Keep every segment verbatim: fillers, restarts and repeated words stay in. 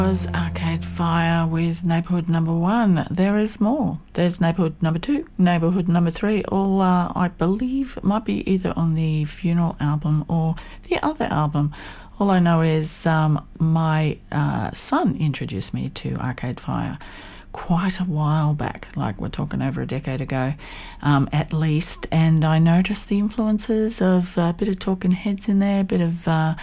Was Arcade Fire with Neighbourhood Number One. There is more. There's Neighbourhood Number Two, Neighbourhood Number Three. All, uh, I believe, might be either on the Funeral album or the other album. All I know is um, my uh, son introduced me to Arcade Fire quite a while back, like we're talking over a decade ago, um, at least. And I noticed the influences of a bit of Talking Heads in there, a bit of Uh,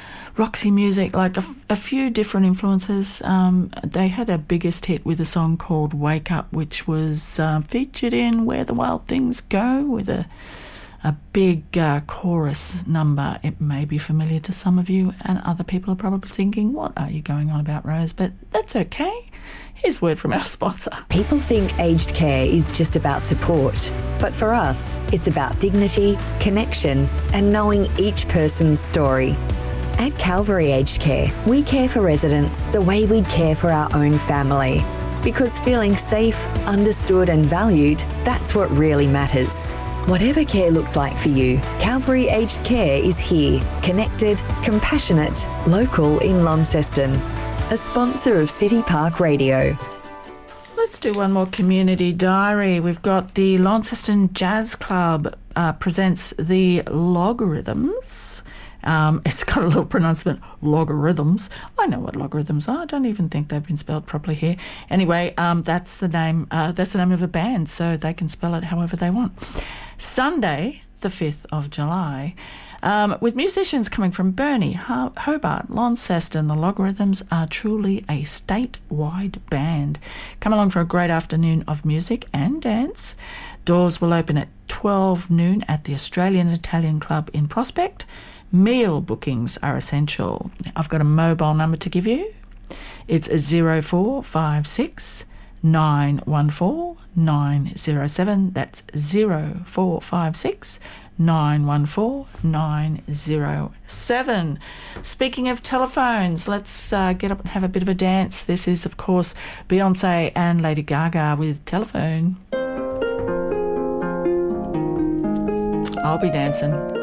Roxy music, like a, a few different influences. Um, they had a biggest hit with a song called Wake Up, which was uh, featured in Where the Wild Things Go, with a a big uh, chorus number. It may be familiar to some of you, and other people are probably thinking, what are you going on about, Rose? But that's okay. Here's a word from our sponsor. People think aged care is just about support, but for us, it's about dignity, connection, and knowing each person's story. At Calvary Aged Care, we care for residents the way we'd care for our own family. Because feeling safe, understood and valued, that's what really matters. Whatever care looks like for you, Calvary Aged Care is here, connected, compassionate, local in Launceston. A sponsor of City Park Radio. Let's do one more community diary. We've got the Launceston Jazz Club uh, presents the Logarithms. Um, it's got a little pronouncement, logarithms. I know what logarithms are. I don't even think they've been spelled properly here. Anyway, um, that's the name. Uh, that's the name of the band, so they can spell it however they want. Sunday, the fifth of July, um, with musicians coming from Burnie, Ho- Hobart, Launceston. The Logarithms are truly a statewide band. Come along for a great afternoon of music and dance. Doors will open at twelve noon at the Australian Italian Club in Prospect. Meal bookings are essential. I've got a mobile number to give you. It's zero four five six nine one four nine zero seven. That's zero four five six nine one four nine zero seven. Speaking of telephones, let's uh, get up and have a bit of a dance. This is, of course, Beyonce and Lady Gaga with Telephone. I'll be dancing.